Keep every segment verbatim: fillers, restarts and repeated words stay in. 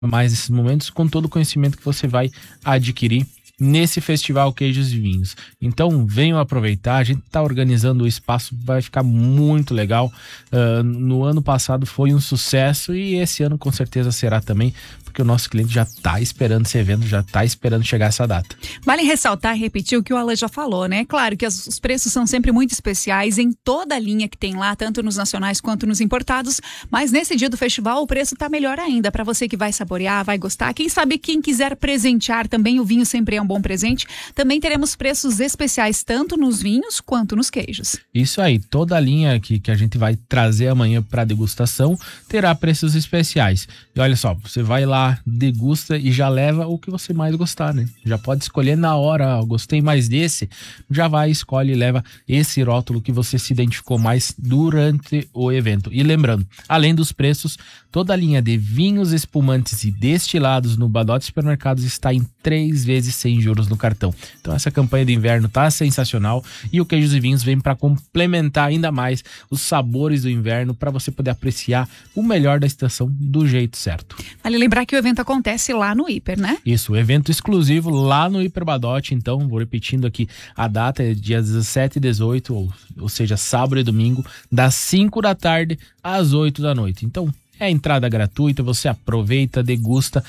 mais esses momentos com todo o conhecimento que você vai adquirir nesse Festival Queijos e Vinhos. Então venham aproveitar, a gente está organizando o espaço, vai ficar muito legal. Uh, no ano passado foi um sucesso e esse ano com certeza será também, porque o nosso cliente já está esperando esse evento, já está esperando chegar essa data. Vale ressaltar e repetir o que o Alan já falou, né? Claro que as, os preços são sempre muito especiais em toda a linha que tem lá, tanto nos nacionais quanto nos importados, mas nesse dia do festival o preço está melhor ainda, para você que vai saborear, vai gostar. Quem sabe quem quiser presentear também, o vinho sempre é um bom presente. Também teremos preços especiais tanto nos vinhos quanto nos queijos. Isso aí, toda a linha que, que a gente vai trazer amanhã para degustação terá preços especiais. E olha só, você vai lá, degusta e já leva o que você mais gostar, né? Já pode escolher na hora, ó, gostei mais desse, já vai, escolhe e leva esse rótulo que você se identificou mais durante o evento. E lembrando, além dos preços, toda a linha de vinhos, espumantes e destilados no Badote Supermercados está em três vezes sem juros no cartão. Então essa campanha de inverno tá sensacional e o Queijos e Vinhos vem para complementar ainda mais os sabores do inverno para você poder apreciar o melhor da estação do jeito certo. Vale lembrar que o evento acontece lá no Hiper, né? Isso, evento exclusivo lá no Hiper Badote. Então, vou repetindo aqui, a data é dia dezessete e dezoito, ou, ou seja, sábado e domingo, das cinco da tarde às oito da noite. Então, é entrada gratuita, você aproveita, degusta,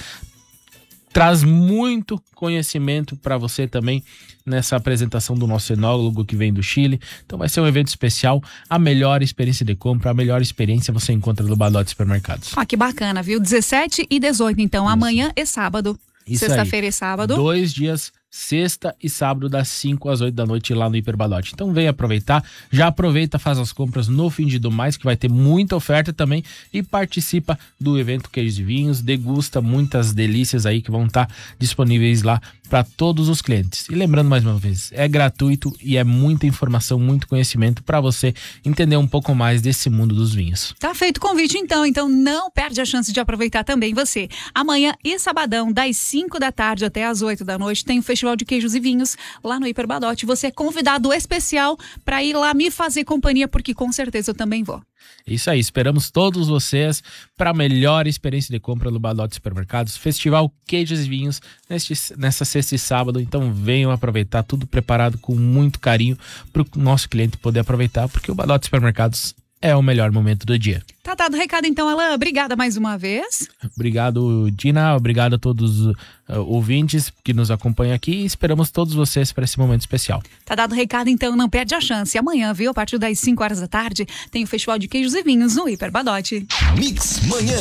traz muito conhecimento para você também nessa apresentação do nosso enólogo que vem do Chile. Então vai ser um evento especial, a melhor experiência de compra, a melhor experiência você encontra no Badote Supermercados. Ah, que bacana, viu? dezessete e dezoito, então, isso. Amanhã e sábado. Sexta-feira e sábado. Dois dias, sexta e sábado, das cinco às oito da noite lá no Hiper Badote. Então vem aproveitar, já aproveita, faz as compras no Fim de Do Mais, que vai ter muita oferta também, e participa do evento Queijos e Vinhos, degusta muitas delícias aí que vão estar disponíveis lá para todos os clientes. E lembrando mais uma vez, é gratuito e é muita informação, muito conhecimento para você entender um pouco mais desse mundo dos vinhos. Tá feito o convite então, então não perde a chance de aproveitar também você. Amanhã e sabadão, das cinco da tarde até as oito da noite, tem o Festival de Queijos e Vinhos lá no Hiper Badote. Você é convidado especial para ir lá me fazer companhia, porque com certeza eu também vou. Isso aí, esperamos todos vocês para a melhor experiência de compra do Badote Supermercados, Festival Queijos e Vinhos, neste, nessa sexta e sábado. Então venham aproveitar, tudo preparado com muito carinho para o nosso cliente poder aproveitar, porque o Badote Supermercados é o melhor momento do dia. Tá dado o recado então, Alan. Obrigada mais uma vez. Obrigado, Dina. Obrigado a todos os uh, ouvintes que nos acompanham aqui. Esperamos todos vocês para esse momento especial. Tá dado o recado então, não perde a chance. Amanhã, viu? A partir das cinco horas da tarde, tem o Festival de Queijos e Vinhos no Hiper Badote. Mix Manhã.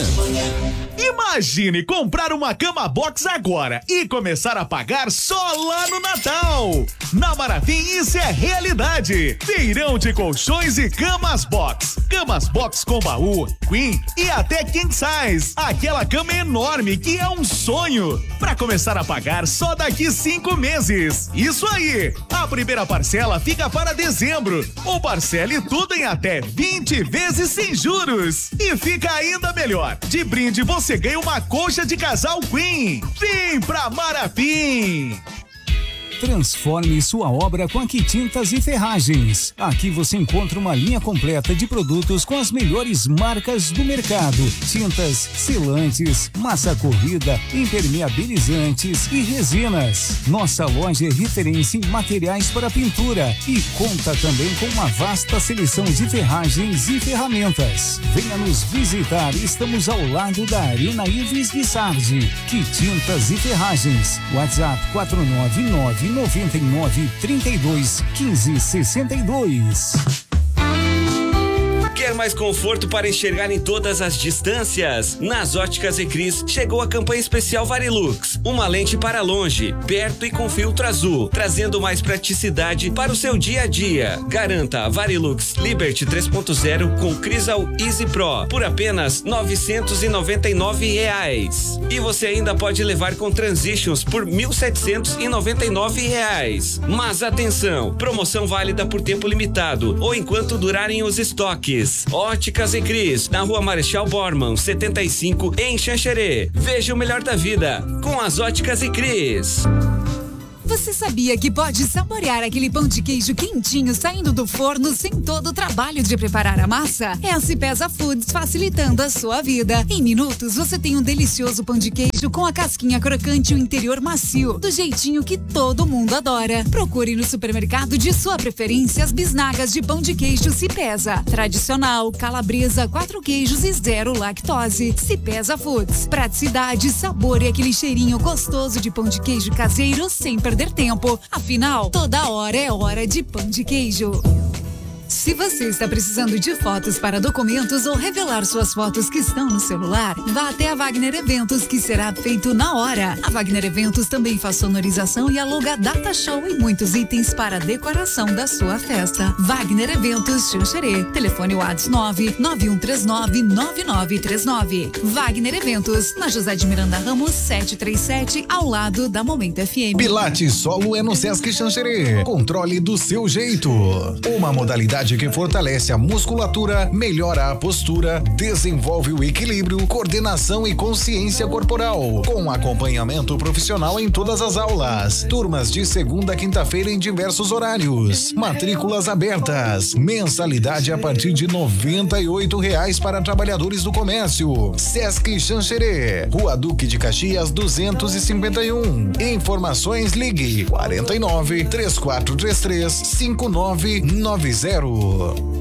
Imagine comprar uma cama box agora e começar a pagar só lá no Natal. Na Marafim isso é realidade. Feirão de colchões e camas box. Camas box com baú, queen e até king size. Aquela cama enorme que é um sonho. Para começar a pagar só daqui cinco meses. Isso aí. A primeira parcela fica para dezembro. Ou parcele tudo em até vinte vezes sem juros. E fica ainda melhor. De brinde você ganha uma colcha de casal queen. Vem pra Marafim. Transforme sua obra com a Quitintas e Ferragens. Aqui você encontra uma linha completa de produtos com as melhores marcas do mercado. Tintas, selantes, massa corrida, impermeabilizantes e resinas. Nossa loja é referência em materiais para pintura e conta também com uma vasta seleção de ferragens e ferramentas. Venha nos visitar, estamos ao lado da Arena Ives de Sardi. Quitintas e Ferragens. WhatsApp quatro nove nove noventa e nove, trinta e dois, quinze, sessenta e dois. Quer mais conforto para enxergar em todas as distâncias? Nas Óticas Ecris chegou a campanha especial Varilux. Uma lente para longe, perto e com filtro azul, trazendo mais praticidade para o seu dia a dia. Garanta a Varilux Liberty três ponto zero com Crisal Easy Pro por apenas novecentos e noventa e nove reais. E você ainda pode levar com Transitions por mil setecentos e noventa e nove reais. Mas atenção, promoção válida por tempo limitado ou enquanto durarem os estoques. Óticas Ecris, na Rua Marechal Bormann, setenta e cinco, em Xanxerê. Veja o melhor da vida com as Óticas Ecris. Você sabia que pode saborear aquele pão de queijo quentinho saindo do forno sem todo o trabalho de preparar a massa? É a Cipesa Foods facilitando a sua vida. Em minutos você tem um delicioso pão de queijo com a casquinha crocante e o interior macio, do jeitinho que todo mundo adora. Procure no supermercado de sua preferência as bisnagas de pão de queijo Cipesa. Tradicional, calabresa, quatro queijos e zero lactose. Cipesa Foods. Praticidade, sabor e aquele cheirinho gostoso de pão de queijo caseiro sem perder tempo. Afinal, toda hora é hora de pão de queijo. Se você está precisando de fotos para documentos ou revelar suas fotos que estão no celular, vá até a Wagner Eventos, que será feito na hora. A Wagner Eventos também faz sonorização e aluga data show e muitos itens para a decoração da sua festa. Wagner Eventos Xanxerê. Telefone WhatsApp nove nove um três nove nove nove três nove. Wagner Eventos, na José de Miranda Ramos setecentos e trinta e sete, ao lado da Momento F M. Pilates Solo é no Sesc Xanxerê. Controle do seu jeito. Uma modalidade que fortalece a musculatura, melhora a postura, desenvolve o equilíbrio, coordenação e consciência corporal, com acompanhamento profissional em todas as aulas. Turmas de segunda a quinta-feira em diversos horários. Matrículas abertas. Mensalidade a partir de noventa e oito reais para trabalhadores do comércio. Sesc Xanxerê, Rua Duque de Caxias duzentos e cinquenta e um. Informações, ligue quarenta e nove, três quatro três três, cinco nove nove zero.